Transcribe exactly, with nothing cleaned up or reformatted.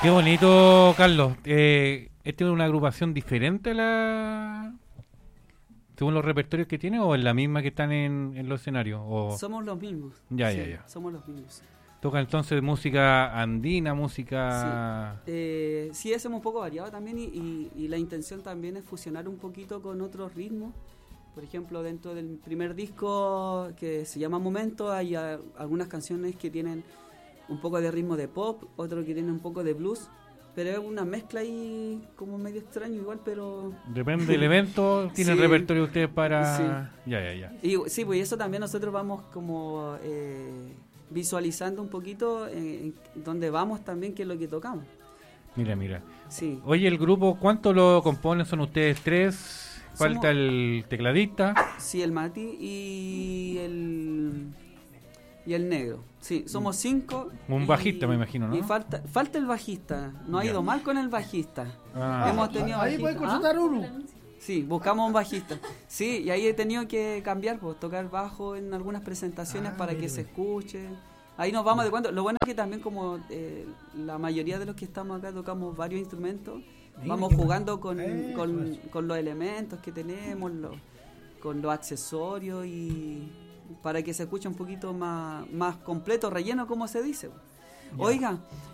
Qué bonito, Carlos. Eh, ¿Esta es una agrupación diferente a la... según los repertorios que tiene o es la misma que están en, en los escenarios? O... Somos los mismos. Ya, sí, ya, ya. Somos los mismos. ¿Toca entonces música andina, música...? Sí, eh, sí hacemos un poco variado también y, y, y la intención también es fusionar un poquito con otros ritmos. Por ejemplo, dentro del primer disco que se llama Momento hay a, algunas canciones que tienen un poco de ritmo de pop, otro que tiene un poco de blues, pero es una mezcla ahí como medio extraño igual, pero... Depende del evento, ¿tienen sí, repertorio ustedes para...? Sí. Ya, ya, ya. Y, sí, pues eso también nosotros vamos como eh, visualizando un poquito en, en dónde vamos también, qué es lo que tocamos. Mira, mira. Sí. Oye, el grupo, ¿cuánto lo componen? ¿Son ustedes tres? Falta Somos, el tecladista. Sí, el Mati y el y el negro. Sí, somos cinco. Un y, bajista, me imagino, ¿no? Y falta falta el bajista. No ha Ya. ido mal con el bajista. Ah. Hemos tenido Ahí bajista. puede contratar ¿Ah? uno. Sí, buscamos un bajista. Sí, y ahí he tenido que cambiar, pues tocar bajo en algunas presentaciones Ah, para que mire. se escuche. Ahí nos vamos de cuando. Lo bueno es que también como eh, la mayoría de los que estamos acá tocamos varios instrumentos, Mira, vamos qué jugando bueno. con, Eso, con, eso. con los elementos que tenemos, los, con los accesorios y para que se escuche un poquito más, más completo, relleno como se dice. Oiga,